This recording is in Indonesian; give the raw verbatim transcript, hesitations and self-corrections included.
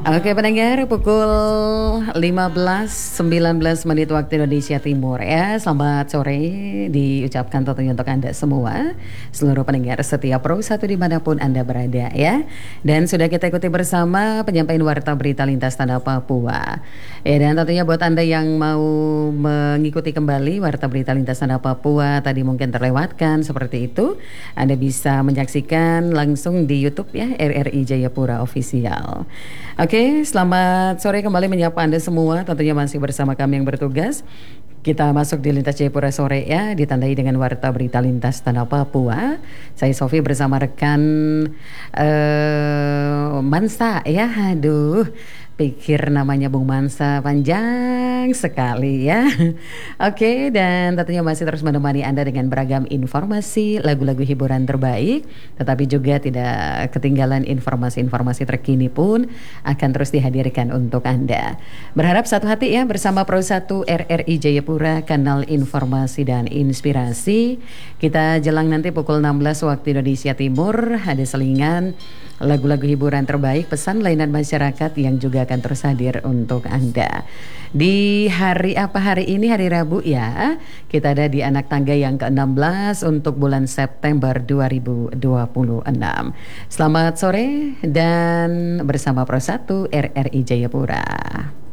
Oke pendengar, pukul lima belas sembilan belas menit waktu Indonesia Timur ya. Selamat sore diucapkan tentunya untuk Anda semua, seluruh pendengar setiap Pro satu dimanapun Anda berada ya. Dan sudah kita ikuti bersama penyampaian Warta Berita Lintas Tanah Papua ya. Dan tentunya buat Anda yang mau mengikuti kembali Warta Berita Lintas Tanah Papua tadi mungkin terlewatkan seperti itu, Anda bisa menyaksikan langsung di YouTube ya, R R I Jayapura Official. Oke, selamat sore kembali menyapa Anda semua. Tentunya masih bersama kami yang bertugas. Kita masuk di Lintas Jayapura sore ya, ditandai dengan Warta Berita Lintas Tanah Papua. Saya Sofi bersama rekan uh, Mansa ya. Aduh, pikir namanya Bung Mansa panjang sekali ya. Oke, dan tentunya masih terus menemani Anda dengan beragam informasi, lagu-lagu hiburan terbaik, tetapi juga tidak ketinggalan informasi-informasi terkini pun akan terus dihadirkan untuk Anda. Berharap satu hati ya bersama Pro satu R R I Jayapura, kanal informasi dan inspirasi. Kita jelang nanti pukul enam belas waktu Indonesia Timur, ada selingan lagu-lagu hiburan terbaik, pesan layanan masyarakat yang juga akan terus hadir untuk Anda. Di hari apa hari ini, hari Rabu ya, kita ada di anak tangga yang ke enam belas untuk bulan September dua ribu dua puluh enam. Selamat sore dan bersama Pro satu R R I Jayapura.